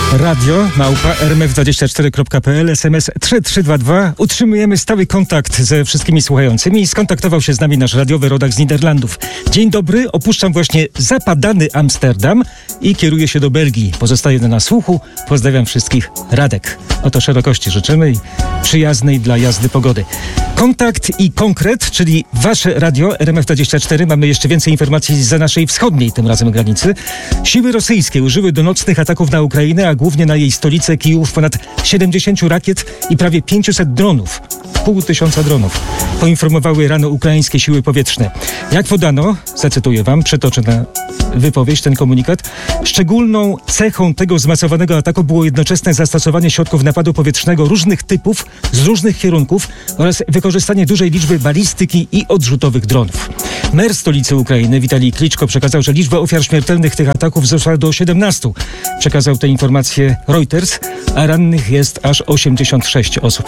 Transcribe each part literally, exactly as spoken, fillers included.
Radio małpa r m f dwadzieścia cztery kropka p l, S M S trzy trzy dwa dwa. Utrzymujemy stały kontakt ze wszystkimi słuchającymi. Skontaktował się z nami nasz radiowy rodak z Niderlandów. Dzień dobry, opuszczam właśnie zapadany Amsterdam i kieruję się do Belgii. Pozostaję na słuchu. Pozdrawiam wszystkich. Radek. Oto szerokości życzymy i przyjaznej dla jazdy pogody. Kontakt i konkret, czyli wasze radio R M F dwadzieścia cztery. Mamy jeszcze więcej informacji za naszej wschodniej tym razem granicy. Siły rosyjskie użyły do nocnych ataków na Ukrainę, a głównie na jej stolicę Kijów ponad siedemdziesiąt rakiet i prawie pięćset dronów. Pół tysiąca dronów. Poinformowały rano ukraińskie siły powietrzne. Jak podano, zacytuję wam, przetoczę na wypowiedź ten komunikat, szczególną cechą tego zmasowanego ataku było jednoczesne zastosowanie środków napadu powietrznego różnych typów z różnych kierunków oraz wykorzystanie dużej liczby balistyki i odrzutowych dronów. Mer stolicy Ukrainy, Witalij Kliczko, przekazał, że liczba ofiar śmiertelnych tych ataków wzrosła do siedemnastu. Przekazał tę informację Reuters, a rannych jest aż osiemdziesiąt sześć osób.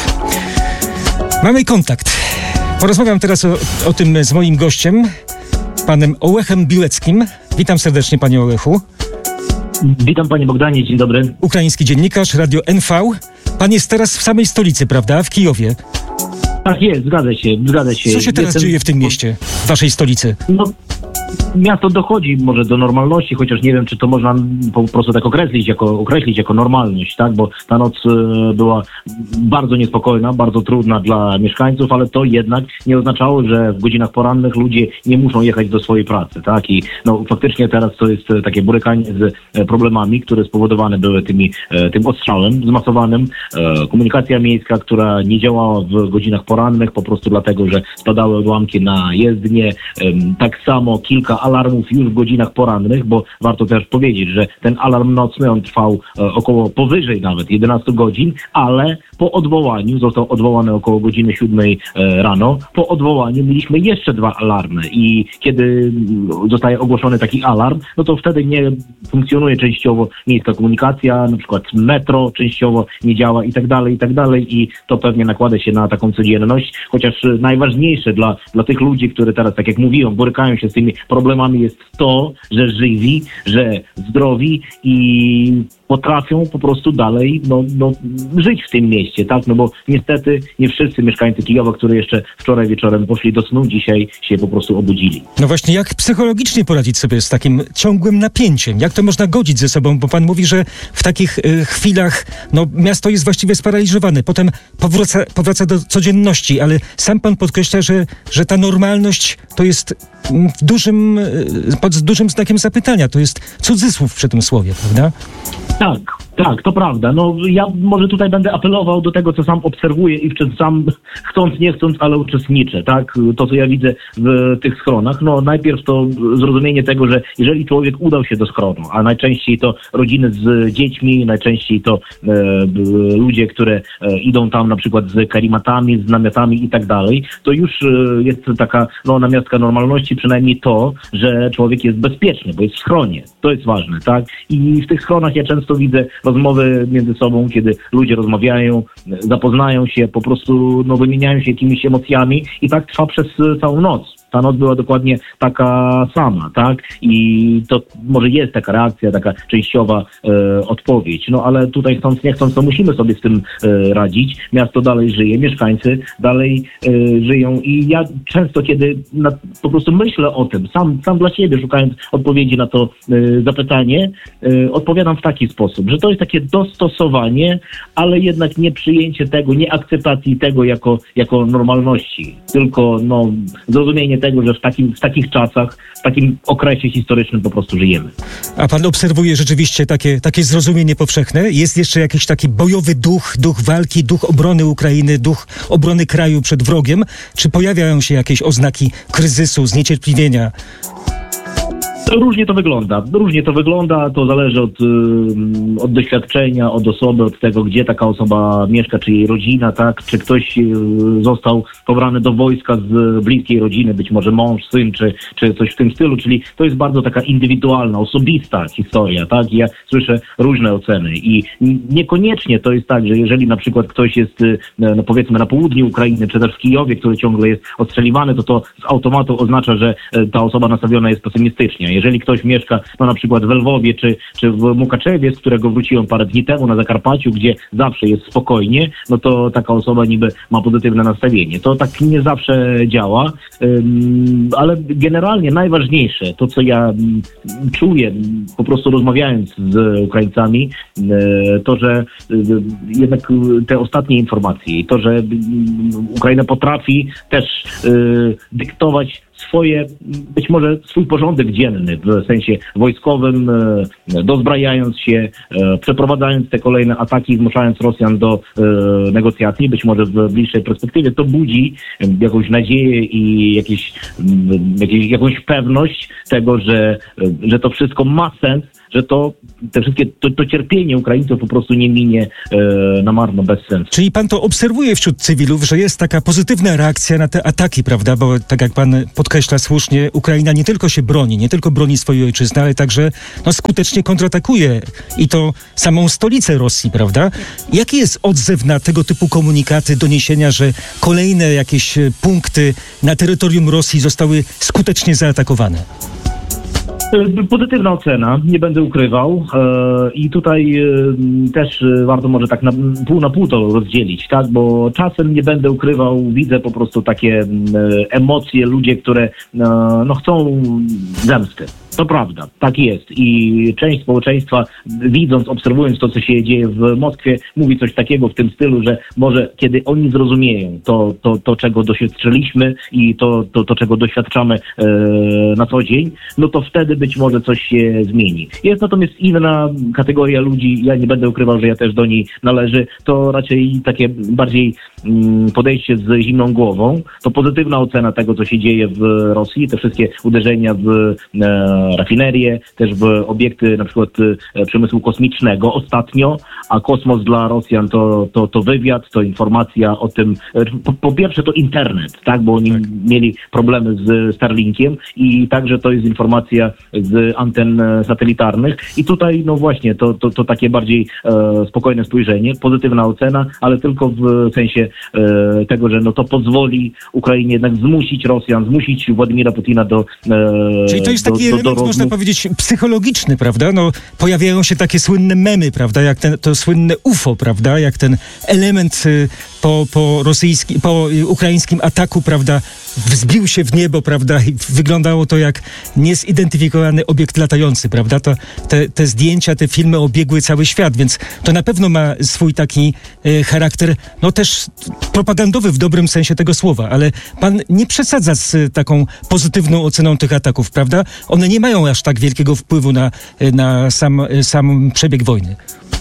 Mamy kontakt. Porozmawiam teraz o, o tym z moim gościem, panem Ołechem Bileckim. Witam serdecznie, panie Ołechu. Witam, panie Bogdanie, dzień dobry. Ukraiński dziennikarz, Radio N V. Pan jest teraz w samej stolicy, prawda? W Kijowie. Tak jest, zgadza się, zgadza się. Co się teraz Jestem... dzieje w tym mieście, w waszej stolicy? No, miasto dochodzi może do normalności, chociaż nie wiem, czy to można po prostu tak określić jako, określić jako normalność, tak? Bo ta noc e, była bardzo niespokojna, bardzo trudna dla mieszkańców, ale to jednak nie oznaczało, że w godzinach porannych ludzie nie muszą jechać do swojej pracy, tak? I no faktycznie teraz to jest takie borykanie z e, problemami, które spowodowane były tymi, e, tym ostrzałem zmasowanym. E, komunikacja miejska, która nie działała w godzinach porannych, po prostu dlatego, że spadały odłamki na jezdnie. E, tak samo kilka alarmów już w godzinach porannych, bo warto też powiedzieć, że ten alarm nocny, on trwał e, około powyżej nawet jedenastu godzin, ale po odwołaniu, został odwołany około godziny siódmej e, rano, po odwołaniu mieliśmy jeszcze dwa alarmy i kiedy zostaje ogłoszony taki alarm, no to wtedy nie funkcjonuje częściowo miejska komunikacja, na przykład metro częściowo nie działa i tak dalej, i tak dalej i to pewnie nakłada się na taką codzienność, chociaż najważniejsze dla, dla tych ludzi, którzy teraz, tak jak mówiłem, borykają się z tymi problemami jest to, że żywi, że zdrowi i potrafią po prostu dalej no, no, żyć w tym mieście, tak? No bo niestety nie wszyscy mieszkańcy Kijowa, którzy jeszcze wczoraj wieczorem poszli do snu, dzisiaj się po prostu obudzili. No właśnie, jak psychologicznie poradzić sobie z takim ciągłym napięciem? Jak to można godzić ze sobą? Bo pan mówi, że w takich y, chwilach no, miasto jest właściwie sparaliżowane. Potem powraca, powraca do codzienności, ale sam pan podkreśla, że, że ta normalność to jest w dużym, pod dużym znakiem zapytania. To jest cudzysłów przy tym słowie, prawda? Tak, tak, to prawda. No ja może tutaj będę apelował do tego, co sam obserwuję i w czym sam chcąc, nie chcąc, ale uczestniczę, tak? To, co ja widzę w tych schronach. No najpierw to zrozumienie tego, że jeżeli człowiek udał się do schronu, a najczęściej to rodziny z dziećmi, najczęściej to e, ludzie, które e, idą tam na przykład z karimatami, z namiotami i tak dalej, to już e, jest taka no, namiastka normalności, przynajmniej to, że człowiek jest bezpieczny, bo jest w schronie. To jest ważne, tak? I w tych schronach ja często widzę rozmowy między sobą, kiedy ludzie rozmawiają, zapoznają się, po prostu no, wymieniają się jakimiś emocjami i tak trwa przez całą noc. Ta noc była dokładnie taka sama, tak? I to może jest taka reakcja, taka częściowa e, odpowiedź. No ale tutaj chcąc, nie chcąc, to musimy sobie z tym e, radzić. Miasto dalej żyje, mieszkańcy dalej e, żyją i ja często, kiedy na, po prostu myślę o tym, sam, sam dla siebie szukając odpowiedzi na to e, zapytanie, e, odpowiadam w taki sposób, że to jest takie dostosowanie, ale jednak nie przyjęcie tego, nie akceptacji tego jako, jako normalności, tylko no, zrozumienie tego, że w, takim, w takich czasach, w takim okresie historycznym po prostu żyjemy. A pan obserwuje rzeczywiście takie, takie zrozumienie powszechne? Jest jeszcze jakiś taki bojowy duch, duch walki, duch obrony Ukrainy, duch obrony kraju przed wrogiem? Czy pojawiają się jakieś oznaki kryzysu, zniecierpliwienia? Różnie to wygląda. Różnie to wygląda. To zależy od, od doświadczenia, od osoby, od tego, gdzie taka osoba mieszka, czy jej rodzina, tak? Czy ktoś został pobrany do wojska z bliskiej rodziny, być może mąż, syn, czy, czy coś w tym stylu. Czyli to jest bardzo taka indywidualna, osobista historia, tak? I ja słyszę różne oceny i niekoniecznie to jest tak, że jeżeli na przykład ktoś jest, no powiedzmy, na południu Ukrainy, czy też w Kijowie, który ciągle jest ostrzeliwany, to to z automatu oznacza, że ta osoba nastawiona jest pesymistycznie. Jeżeli ktoś mieszka no, na przykład w Lwowie czy, czy w Mukaczewie, z którego wróciłem parę dni temu na Zakarpaciu, gdzie zawsze jest spokojnie, no to taka osoba niby ma pozytywne nastawienie. To tak nie zawsze działa, ym, ale generalnie najważniejsze, to co ja ym, czuję, po prostu rozmawiając z Ukraińcami, y, to, że y, jednak y, te ostatnie informacje i to, że y, Ukraina potrafi też y, dyktować swoje, być może swój porządek dzienny w sensie wojskowym, e, dozbrajając się, e, przeprowadzając te kolejne ataki, zmuszając Rosjan do e, negocjacji, być może w bliższej perspektywie, to budzi jakąś nadzieję i jakieś, m, jakieś, jakąś pewność tego, że, że to wszystko ma sens, że to te wszystkie, to, to cierpienie Ukraińców po prostu nie minie e, na marno, bez sensu. Czyli pan to obserwuje wśród cywilów, że jest taka pozytywna reakcja na te ataki, prawda? Bo tak jak pan podkreśla słusznie, Ukraina nie tylko się broni, nie tylko broni swojej ojczyzny, ale także no, skutecznie kontratakuje i to samą stolicę Rosji, prawda? Jaki jest odzew na tego typu komunikaty, doniesienia, że kolejne jakieś punkty na terytorium Rosji zostały skutecznie zaatakowane? Pozytywna ocena, nie będę ukrywał. I tutaj też warto może tak na pół na pół to rozdzielić, tak? Bo czasem nie będę ukrywał, widzę po prostu takie emocje, ludzie, które no, chcą zemsty. To prawda, tak jest. I część społeczeństwa, widząc, obserwując to, co się dzieje w Moskwie, mówi coś takiego w tym stylu, że może kiedy oni zrozumieją to, to, to czego doświadczyliśmy i to, to, to czego doświadczamy e, na co dzień, no to wtedy być może coś się zmieni. Jest natomiast inna kategoria ludzi, ja nie będę ukrywał, że ja też do niej należy, to raczej takie bardziej mm, podejście z zimną głową. To pozytywna ocena tego, co się dzieje w Rosji, te wszystkie uderzenia w e, rafinerie, też w obiekty na przykład e, przemysłu kosmicznego ostatnio, a kosmos dla Rosjan to, to, to wywiad, to informacja o tym, e, po, po pierwsze to internet, tak, bo oni tak. mieli problemy z Starlinkiem i także to jest informacja z anten satelitarnych i tutaj no właśnie to, to, to takie bardziej e, spokojne spojrzenie, pozytywna ocena, ale tylko w sensie e, tego, że no to pozwoli Ukrainie jednak zmusić Rosjan, zmusić Władimira Putina do e, Czyli to jest do, taki do, element, do można powiedzieć, psychologiczny, prawda? No, pojawiają się takie słynne memy, prawda? Jak ten, to słynne U F O, prawda? Jak ten element y, po, po rosyjskim, po ukraińskim ataku, prawda? Wzbił się w niebo, prawda? I wyglądało to jak niezidentyfikowany obiekt latający, prawda? To, te, te zdjęcia, te filmy obiegły cały świat, więc to na pewno ma swój taki y, charakter, no też propagandowy w dobrym sensie tego słowa, ale pan nie przesadza z y, taką pozytywną oceną tych ataków, prawda? One nie mają aż tak wielkiego wpływu na, na sam, sam przebieg wojny.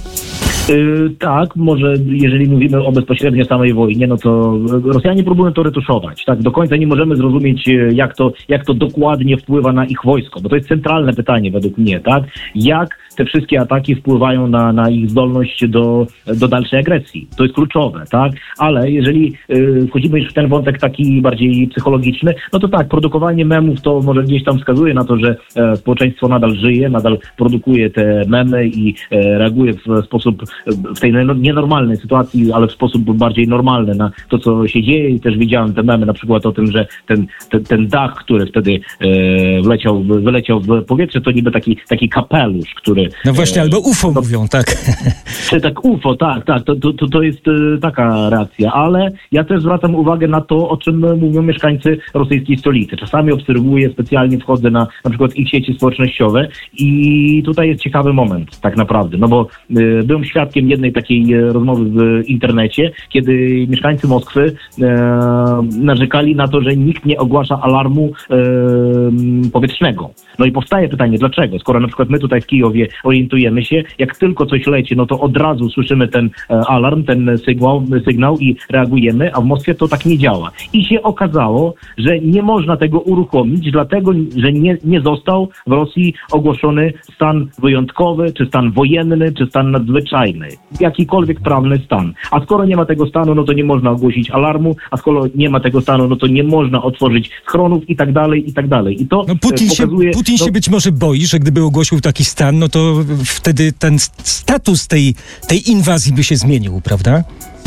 Yy, tak, może jeżeli mówimy o bezpośrednio samej wojnie, no to Rosjanie próbują to retuszować. Tak, do końca nie możemy zrozumieć, jak to, jak to dokładnie wpływa na ich wojsko, bo to jest centralne pytanie według mnie, tak? Jak te wszystkie ataki wpływają na, na ich zdolność do, do dalszej agresji. To jest kluczowe, tak? Ale jeżeli yy, wchodzimy już w ten wątek taki bardziej psychologiczny, no to tak, produkowanie memów to może gdzieś tam wskazuje na to, że e, społeczeństwo nadal żyje, nadal produkuje te memy i e, reaguje w sposób w tej nienormalnej sytuacji, ale w sposób bardziej normalny na to, co się dzieje i też widziałem te memy na przykład o tym, że ten, ten, ten dach, który wtedy e, wleciał, wyleciał w powietrze, to niby taki, taki kapelusz, który... No właśnie, e, albo U F O no, mówią, tak. Czy tak U F O, tak, tak, to, to, to jest e, taka reakcja, ale ja też zwracam uwagę na to, o czym mówią mieszkańcy rosyjskiej stolicy. Czasami obserwuję, specjalnie wchodzę na na przykład ich sieci społecznościowe i tutaj jest ciekawy moment, tak naprawdę, no bo e, byłem świadkiem jednej takiej e, rozmowy w internecie, kiedy mieszkańcy Moskwy e, narzekali na to, że nikt nie ogłasza alarmu e, powietrznego. No i powstaje pytanie, dlaczego? Skoro na przykład my tutaj w Kijowie orientujemy się, jak tylko coś leci, no to od razu słyszymy ten e, alarm, ten sygnał, sygnał i reagujemy, a w Moskwie to tak nie działa. I się okazało, że nie można tego uruchomić, dlatego, że nie, nie został w Rosji ogłoszony stan wyjątkowy, czy stan wojenny, czy stan nadzwyczajny. Jakikolwiek prawny stan. A skoro nie ma tego stanu, no to nie można ogłosić alarmu, a skoro nie ma tego stanu, no to nie można otworzyć schronów i tak dalej, i tak dalej. I to no Putin, pokazuje, się, Putin no, się być może boi, że gdyby ogłosił taki stan, no to wtedy ten status tej, tej inwazji by się zmienił, prawda?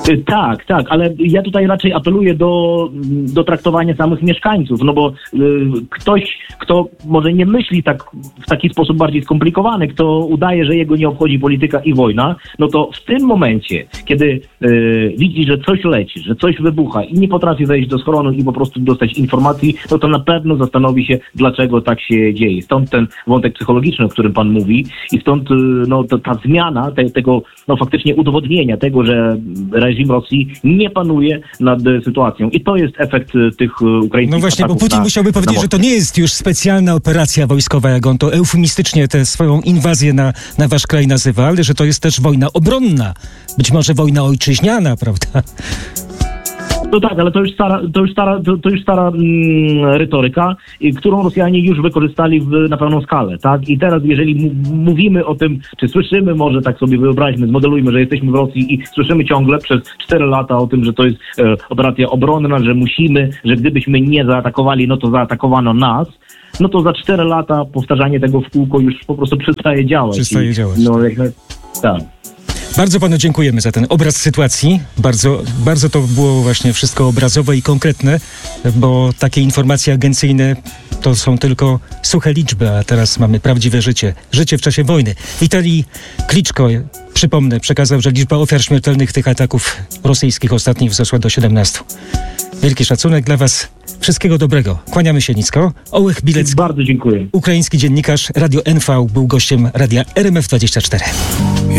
Tak, tak, ale ja tutaj raczej apeluję do, do traktowania samych mieszkańców, no bo y, ktoś, kto może nie myśli tak w taki sposób bardziej skomplikowany, kto udaje, że jego nie obchodzi polityka i wojna, no to w tym momencie, kiedy y, widzi, że coś leci, że coś wybucha i nie potrafi wejść do schronu i po prostu dostać informacji, no to na pewno zastanowi się, dlaczego tak się dzieje. Stąd ten wątek psychologiczny, o którym pan mówi, i stąd y, no, to, ta zmiana te, tego no, faktycznie udowodnienia tego, że reżim Rosji nie panuje nad y, sytuacją. I to jest efekt y, tych y, ukraińskich No właśnie, bo ataków Putin na, musiałby powiedzieć, na że to nie jest już specjalna operacja wojskowa, jak on to eufemistycznie tę swoją inwazję na, na wasz kraj nazywa, ale że to jest też wojna obronna. Być może wojna ojczyźniana, prawda? No tak, ale to już stara, to już stara, to, to już stara mm, retoryka, y, którą Rosjanie już wykorzystali w, na pełną skalę, tak? I teraz, jeżeli m- mówimy o tym, czy słyszymy, może tak sobie wyobraźmy, zmodelujmy, że jesteśmy w Rosji i słyszymy ciągle przez cztery lata o tym, że to jest e, operacja obronna, że musimy, że gdybyśmy nie zaatakowali, no to zaatakowano nas, no to za cztery lata powtarzanie tego w kółko już po prostu przestaje działać. Przestaje I, działać. No, jak, tak. Bardzo panu dziękujemy za ten obraz sytuacji. Bardzo, bardzo to było właśnie wszystko obrazowe i konkretne, bo takie informacje agencyjne to są tylko suche liczby, a teraz mamy prawdziwe życie. Życie w czasie wojny. Witalij Kliczko, przypomnę, przekazał, że liczba ofiar śmiertelnych tych ataków rosyjskich ostatnich wzrosła do siedemnastu. Wielki szacunek dla was. Wszystkiego dobrego. Kłaniamy się nisko. Ołech Bilecki, Bardzo dziękuję. ukraiński dziennikarz, Radio N V, był gościem radia R M F dwadzieścia cztery.